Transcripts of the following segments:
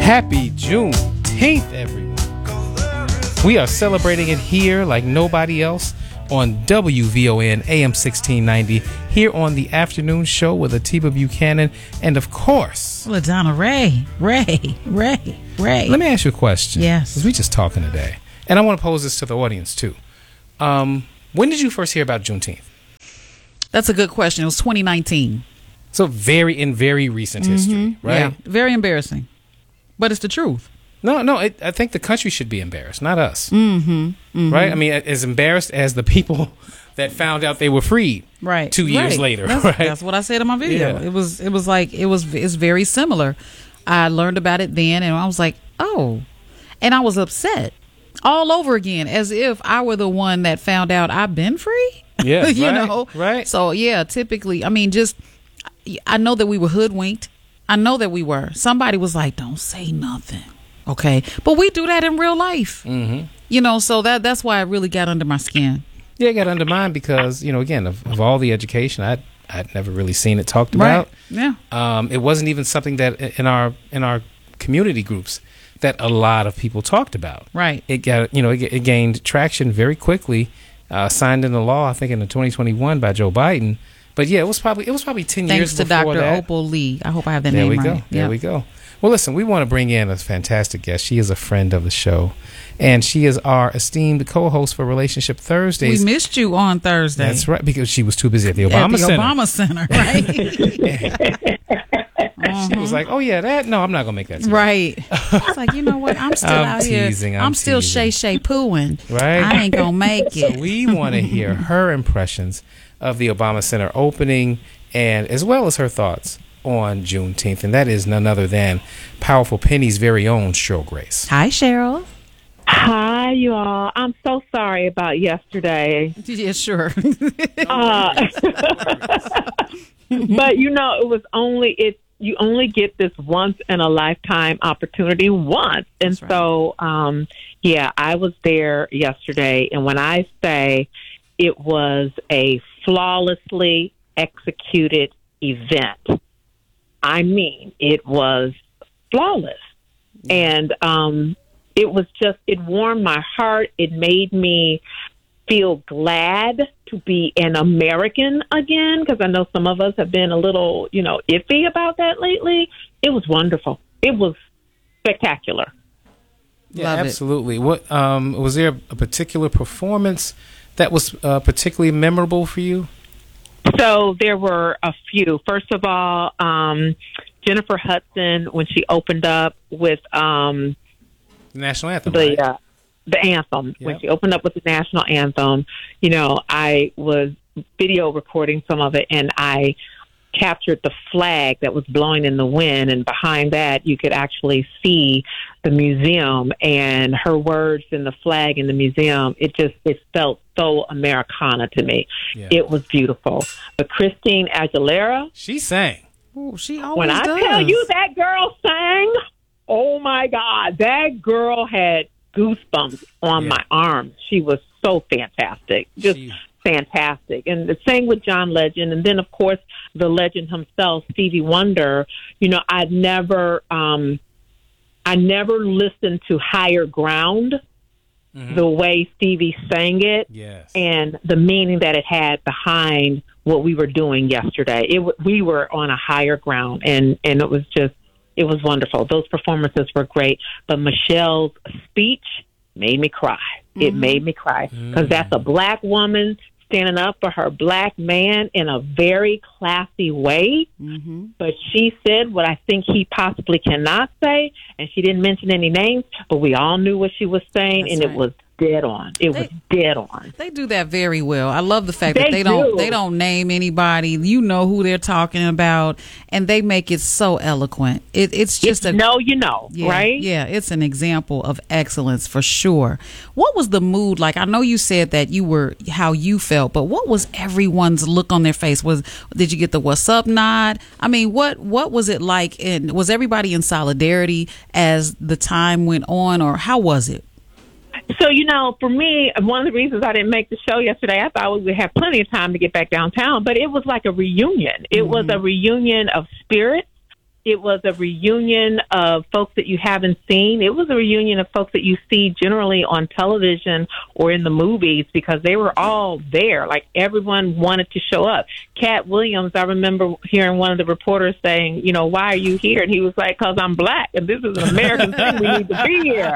Happy Juneteenth, everyone. We are celebrating it here like nobody else on WVON AM 1690 here on the afternoon show with Atiba Buchanan and, of course, LaDonna Ray. Let me ask you a question. Yes. Because we just talking today. And I want to pose this to the audience, too. When did you first hear about Juneteenth? That's a good question. It was 2019. So very recent history, right? Yeah, very embarrassing. But it's the truth. No, I think the country should be embarrassed, not us. Right? I mean, as embarrassed as the people that found out they were freed 2 years later. That's what I said in my video. Yeah. It's very similar. I learned about it then, and I was like, oh. And I was upset all over again, as if I were the one that found out I've been free. Yeah, you right, know? right. So, yeah, typically, I mean, I know that we were hoodwinked. I know that we were. Somebody was like, don't say nothing. Okay. But we do that in real life. Mm-hmm. You know, so that's why it really got under my skin. Yeah, it got under mine because, you know, again, of all the education, I'd never really seen it talked about. Yeah. It wasn't even something that in our community groups that a lot of people talked about. Right. It got, it gained traction very quickly, signed into law, I think in 2021 by Joe Biden. But yeah, it was probably 10 Thanks years to before Dr. that. Opal Lee. I hope I have that name right. There we go. Well, listen, we want to bring in a fantastic guest. She is a friend of the show, and she is our esteemed co-host for Relationship Thursdays. We missed you on Thursday. That's right, because she was too busy at the Obama Center. Obama Center, right? She was like, "Oh yeah, that. No, I'm not gonna make that." Today. Right. It's like, you know what? I'm still out teasing, here. I'm still teasing. shay pooing. Right. I ain't gonna make it. So we want to hear her impressions of the Obama Center opening, and as well as her thoughts on Juneteenth, and that is none other than Powerful Penny's very own Cheryl Grace. Hi, Cheryl. Hi, you all. I'm so sorry about yesterday. Yeah, sure. But it was only you only get this once in a lifetime opportunity once. And That's right. so I was there yesterday, and when I say it was a flawlessly executed event, I mean it was flawless. And it warmed my heart. It made me feel glad to be an American again, because I know some of us have been a little, iffy about that lately. It was wonderful. It was spectacular. Yeah, Love it. absolutely. What was there a particular performance that was particularly memorable for you? So there were a few. First of all, Jennifer Hudson, when she opened up with The national anthem, right? the anthem, Yep. when she opened up with the national anthem, I was video recording some of it, and I captured the flag that was blowing in the wind, and behind that you could actually see the museum and her words in the flag in the museum. It felt so Americana to me. Yeah. It was beautiful. But Christine Aguilera, She sang. Oh, she always when I does. tell you that girl sang, oh my God, that girl had goosebumps on my arms. She was so fantastic. Just fantastic. And the same with John Legend. And then, of course, the legend himself, Stevie Wonder. I never listened to Higher Ground the way Stevie sang it, Yes. and the meaning that it had behind what we were doing yesterday. We were on a higher ground, and it was wonderful. Those performances were great. But Michelle's speech made me cry. It made me cry, because that's a black woman standing up for her black man in a very classy way. Mm-hmm. But she said what I think he possibly cannot say, and she didn't mention any names, but we all knew what she was saying. That's and right. It was dead on. It was dead on. They do that very well. I love the fact that They they don't name anybody. You know who they're talking about, and they make it so eloquent. It's just right? Yeah, it's an example of excellence for sure. What was the mood like? I know you said that you were how you felt, but what was everyone's look on their face? Did you get the "What's up" nod? I mean, what was it like? And was everybody in solidarity as the time went on, or how was it? So, for me, one of the reasons I didn't make the show yesterday, I thought we would have plenty of time to get back downtown, but it was like a reunion. It was a reunion of spirit. It was a reunion of folks that you haven't seen. It was a reunion of folks that you see generally on television or in the movies because they were all there. Like, everyone wanted to show up. Cat Williams, I remember hearing one of the reporters saying, why are you here? And he was like, because I'm black and this is an American thing. We need to be here.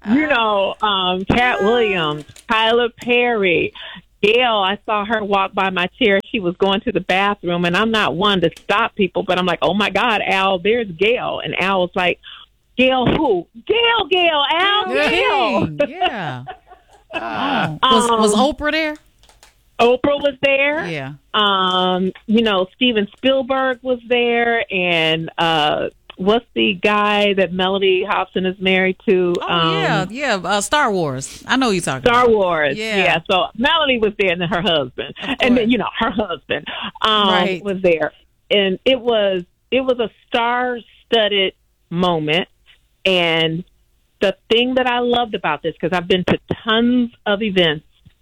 Cat Williams, Tyler Perry, Gail, I saw her walk by my chair. She was going to the bathroom, and I'm not one to stop people, but I'm like, oh, my God, Al, there's Gail. And Al was like, Gail who? Gail, Al, Gail. Yeah. Was Oprah there? Oprah was there. Yeah. Steven Spielberg was there, and what's the guy that Melody Hobson is married to? Star Wars. I know you're talking Star about. Wars. Yeah. So Melody was there, and then her husband, and then her husband was there, and it was a star-studded moment. And the thing that I loved about this, because I've been to tons of events,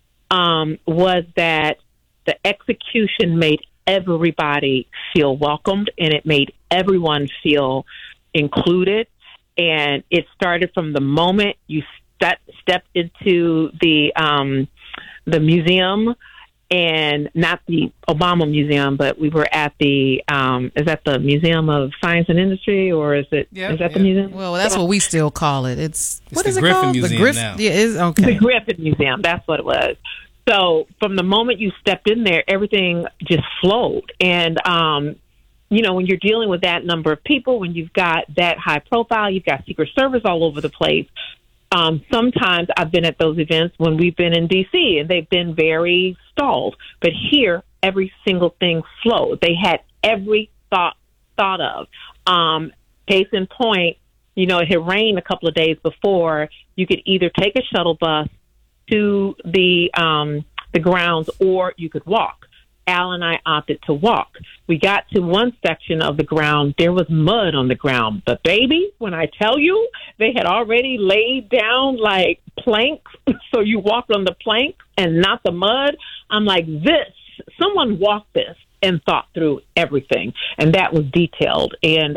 was that the execution made everybody feel welcomed, and it made everyone feel included. And it started from the moment you stepped into the museum, and not the Obama Museum, but we were at the is that the Museum of Science and Industry, or is it the museum? Well, that's what we still call it. It's what is the it Griffin called? Museum now. Yeah, it's okay. The Griffin Museum. That's what it was. So from the moment you stepped in there, everything just flowed. And, when you're dealing with that number of people, when you've got that high profile, you've got Secret Service all over the place. Sometimes I've been at those events when we've been in D.C., and they've been very stalled. But here, every single thing flowed. They had every thought of. Case in point, it had rained a couple of days before. You could either take a shuttle bus to the grounds, or you could walk. Al and I opted to walk. We got to one section of the ground. There was mud on the ground. But baby, when I tell you, they had already laid down like planks, so you walked on the plank and not the mud. I'm like, someone walked this and thought through everything, and that was detailed. And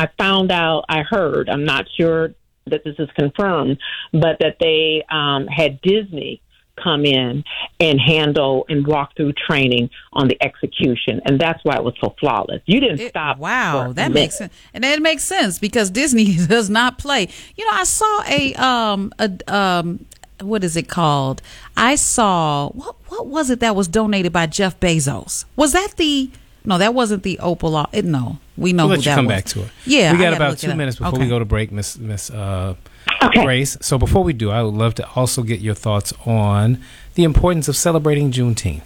I heard, I'm not sure that this is confirmed, but that they had Disney come in and handle and walk through training on the execution, and that's why it was so flawless. You didn't stop. Wow, that makes sense, and it makes sense because Disney does not play. I saw a what is it called? I saw what was it that was donated by Jeff Bezos? Was that the? No, that wasn't the Opal. No, we know we'll who let you that come was. back to it. Yeah, we got about 2 minutes before we go to break, Miss Grace. So before we do, I would love to also get your thoughts on the importance of celebrating Juneteenth.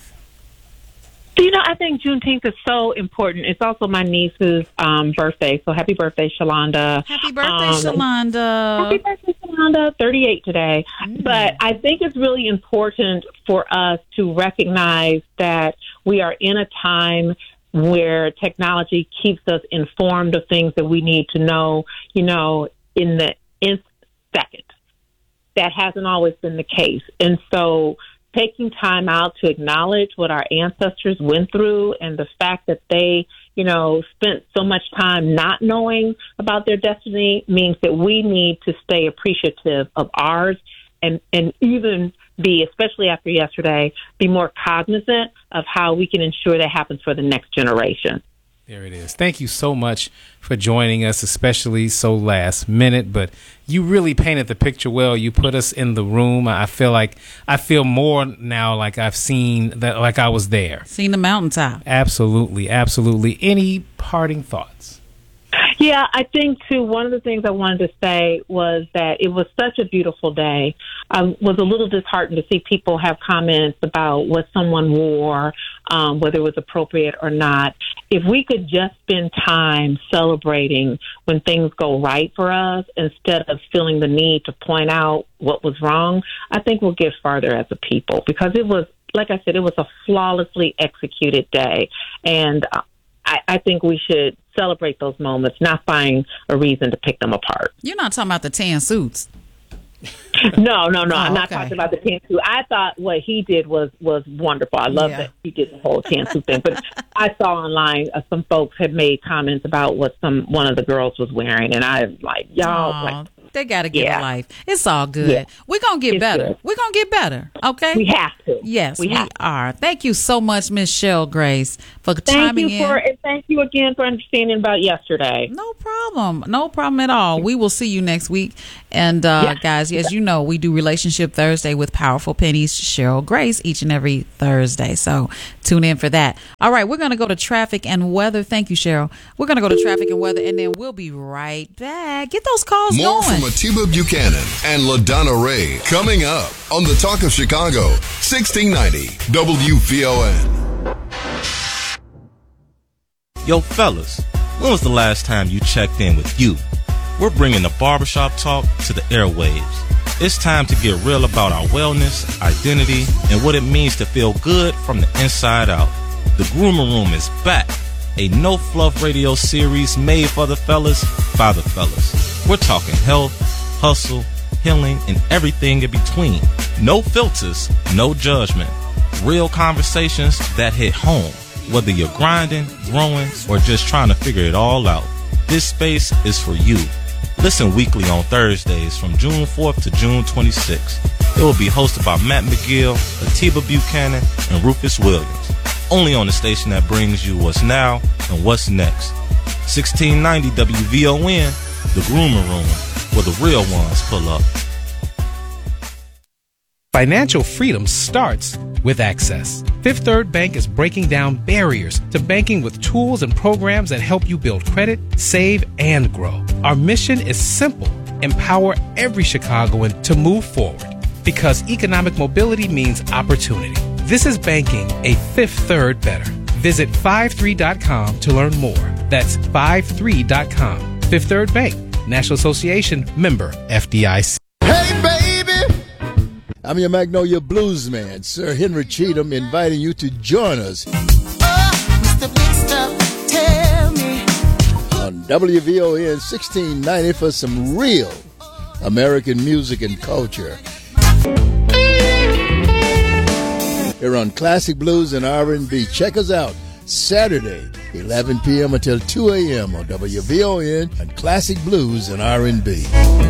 I think Juneteenth is so important. It's also my niece's birthday, so happy birthday, Shalonda. Happy birthday, Shalonda. Happy birthday, Shalonda. 38 today. But I think it's really important for us to recognize that we are in a time where technology keeps us informed of things that we need to know, in the second. That hasn't always been the case. And so taking time out to acknowledge what our ancestors went through and the fact that they, spent so much time not knowing about their destiny means that we need to stay appreciative of ours and even be, especially after yesterday, be more cognizant of how we can ensure that happens for the next generation. There it is. Thank you so much for joining us, especially so last minute. But you really painted the picture well. You put us in the room. I feel more now like I've seen that, like I was there. Seen the mountaintop. Absolutely. Absolutely. Any parting thoughts? Yeah, I think, too, one of the things I wanted to say was that it was such a beautiful day. I was a little disheartened to see people have comments about what someone wore, whether it was appropriate or not. If we could just spend time celebrating when things go right for us instead of feeling the need to point out what was wrong, I think we'll get farther as a people, because it was, like I said, it was a flawlessly executed day. And I think we should celebrate those moments, not find a reason to pick them apart. You're not talking about the tan suits. No. I'm not okay. talking about the Tansu. I thought what he did was wonderful. I love that he did the whole Tansu thing. But I saw online some folks had made comments about what one of the girls was wearing, and I was like, y'all. They got to get a life. It's all good. Yeah. We're going to get better. Good. We're going to get better. Okay? We have to. Yes, we are. Thank you so much, Miss Cheryl Grace, for chiming in. And thank you again for understanding about yesterday. No problem. No problem at all. We will see you next week. And, guys, as you know, we do Relationship Thursday with Powerful Pennies, Cheryl Grace, each and every Thursday. So tune in for that. All right, we're going to go to traffic and weather. Thank you, Cheryl. We're going to go to traffic and weather, and then we'll be right back. Get those calls going. From Atiba Buchanan and LaDonna Ray coming up on the Talk of Chicago, 1690 WVON. Yo, fellas, when was the last time you checked in with you? We're bringing the barbershop talk to the airwaves. It's time to get real about our wellness, identity, and what it means to feel good from the inside out. The Groomer Room is back. A no-fluff radio series made for the fellas, by the fellas. We're talking health, hustle, healing, and everything in between. No filters, no judgment. Real conversations that hit home. Whether you're grinding, growing, or just trying to figure it all out, this space is for you. Listen weekly on Thursdays from June 4th to June 26th. It will be hosted by Matt McGill, Atiba Buchanan, and Rufus Williams. Only on the station that brings you what's now and what's next. 1690 WVON, the Groomer Room, where the real ones pull up. Financial freedom starts with access. Fifth Third Bank is breaking down barriers to banking with tools and programs that help you build credit, save, and grow. Our mission is simple: empower every Chicagoan to move forward, because economic mobility means opportunity. This is banking a Fifth Third better. Visit 53.com to learn more. That's 53.com. Fifth Third Bank, National Association member, FDIC. Hey, baby! I'm your Magnolia Blues man, Sir Henry Cheatham, inviting you to join us Mr. Big Stuff, tell me. on WVON 1690 for some real American music and culture. Here on Classic Blues and R&B. Check us out Saturday, 11 p.m. until 2 a.m. on WVON and Classic Blues and R&B.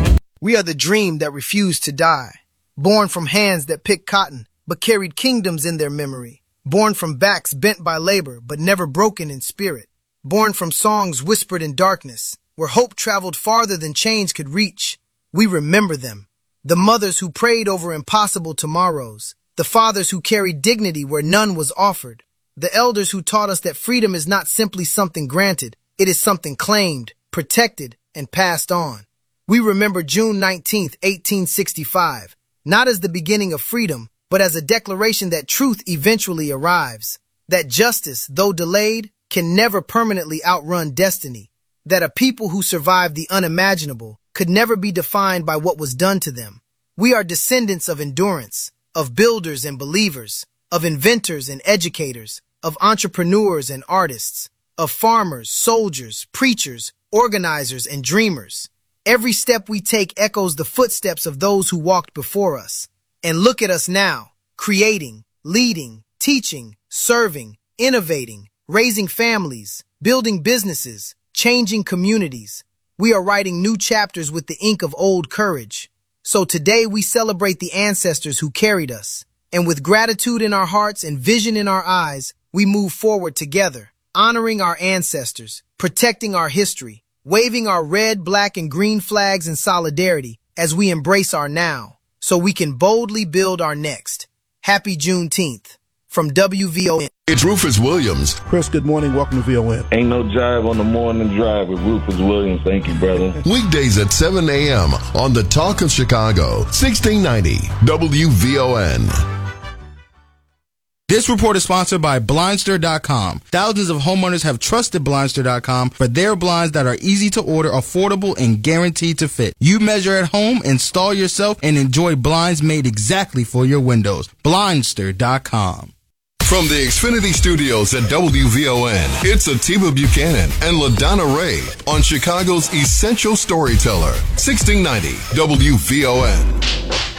We are the dream that refused to die. Born from hands that picked cotton, but carried kingdoms in their memory. Born from backs bent by labor, but never broken in spirit. Born from songs whispered in darkness, where hope traveled farther than chains could reach. We remember them. The mothers who prayed over impossible tomorrows. The fathers who carried dignity where none was offered. The elders who taught us that freedom is not simply something granted. It is something claimed, protected, and passed on. We remember June 19th, 1865, not as the beginning of freedom, but as a declaration that truth eventually arrives. That justice, though delayed, can never permanently outrun destiny. That a people who survived the unimaginable could never be defined by what was done to them. We are descendants of endurance, of builders and believers, of inventors and educators, of entrepreneurs and artists, of farmers, soldiers, preachers, organizers, and dreamers. Every step we take echoes the footsteps of those who walked before us. And look at us now, creating, leading, teaching, serving, innovating, raising families, building businesses, changing communities. We are writing new chapters with the ink of old courage. So today we celebrate the ancestors who carried us. And with gratitude in our hearts and vision in our eyes, we move forward together, honoring our ancestors, protecting our history, waving our red, black, and green flags in solidarity as we embrace our now, so we can boldly build our next. Happy Juneteenth. From WVON. It's Rufus Williams. Chris, good morning. Welcome to VON. Ain't no jive on the morning drive with Rufus Williams. Thank you, brother. Weekdays at 7 a.m. on the Talk of Chicago, 1690 WVON. This report is sponsored by Blindster.com. Thousands of homeowners have trusted Blindster.com for their blinds that are easy to order, affordable, and guaranteed to fit. You measure at home, install yourself, and enjoy blinds made exactly for your windows. Blindster.com. From the Xfinity Studios at WVON, it's Atiba Buchanan and LaDonna Ray on Chicago's Essential Storyteller, 1690 WVON.